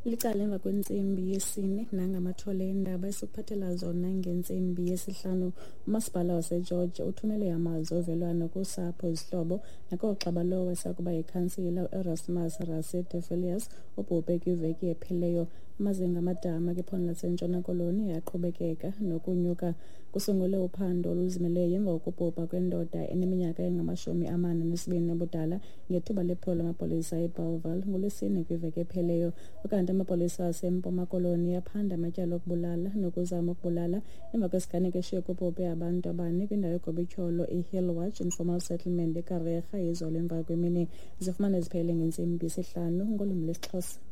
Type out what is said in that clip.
Licala emva kwentsimbi yesine nangamathole endaba esiphathela zona ngentsimbi yesihlanu. Umasipala waseGeorge uthumele amazwi ovelwano kusapho, izihlobo nakoogxa balowo esakuba yikhansila Erasmus Raset de Villiers ubhubhe kwiveki epheleyo. Amazinga amadama kwiphondo laseNtshona Koloni aqhubekeka nokunyuka. Kusungulwe uphando oluzimeleyo emva kokubhubha kwendoda eneminyaka engama-42 ubudala ngethuba lephulo lamapolisa eBellville ngolwesine kwiveki epheleyo. Ukanti amapolisa aseMpuma Koloni aphanda amatyala okubulala nokuzama ukubulala emva kwesiganeko eshiye kubhubhe abantu abane kwindawo eGobityholo iHillwatch Informal Settlement eKarega izolo emva kwemini. Zifumane ziphele ngentsimbi yesihlanu ngolwimi lwesiXhosa.